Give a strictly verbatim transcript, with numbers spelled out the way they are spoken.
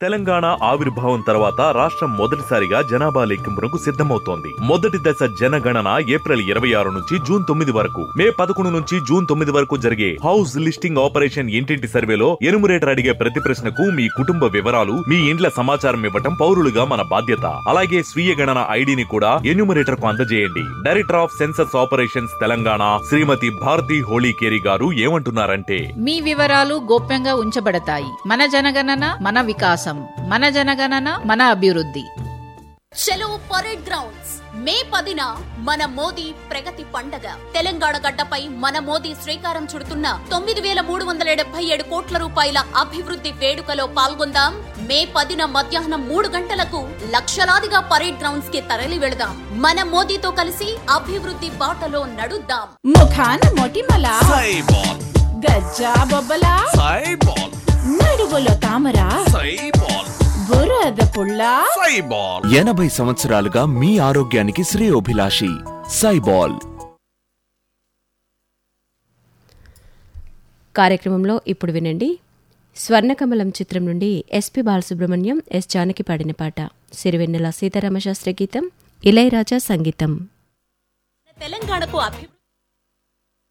తెలంగాణ ఆవిర్భావం తర్వాత రాష్ట్రం మొదటిసారిగా జనాభా లెక్కింపునకు సిద్ధమవుతోంది. మొదటి దశ జనగణన ఏప్రిల్ ఇరవై ఆరు నుంచి జూన్ తొమ్మిది వరకు, మే పదకొండు నుంచి జూన్ తొమ్మిది వరకు జరిగే హౌస్ లిస్టింగ్ ఆపరేషన్ ఇంటింటి సర్వేలో ఎనుమరేటర్ అడిగే ప్రతి ప్రశ్నకు మీ కుటుంబ వివరాలు, మీ ఇండ్ల సమాచారం ఇవ్వటం పౌరులుగా మన బాధ్యత. అలాగే స్వీయ గణన ఐడిని కూడా ఎన్యూమరేటర్ కు అందజేయండి. Director of census operations Telangana శ్రీమతి భారతి హోళీకేరి గారు ఏమంటున్నారంటే, మీ వివరాలు గోప్యంగా ఉంచబడతాయి. మన జనగణన మన వికాసం, మన జనగణన మన అభివృద్ధి. చలో పరేడ్ గ్రౌండ్స్ మే పదిన మన మోదీ ప్రగతి పండగ. తెలంగాణ గడ్డపై మన మోదీ శ్రీకారం చుడుతున్న తొమ్మిది వేల మూడు వందల డెబ్బై ఏడు కోట్ల రూపాయల అభివృద్ధి వేడుకలో పాల్గొందాం. మే పదిన మధ్యాహ్నం మూడు గంటలకు లక్షలాదిగా పరేడ్ గ్రౌండ్స్ కి తరలి వెళదాం. మన మోదీతో కలిసి అభివృద్ధి బాటలో నడుద్దాం. ముఖాన మొటిమల, గజ్జా బొబ్బల, నడుగులో తామర, బురద పుల్ల, ఎనభై సంవత్సరాలుగా మీ ఆరోగ్యానికి శ్రేయోభిలాషి సైబాల్. కార్యక్రమంలో ఇప్పుడు వినండి, స్వర్ణకమలం చిత్రం నుండి ఎస్పి బాలసుబ్రహ్మణ్యం, ఎస్ జానకి పాడిన పాట. సిరివెన్నెల సీతారామశాస్త్రి గీతం, ఇళయరాజా సంగీతం. తెలంగాణకు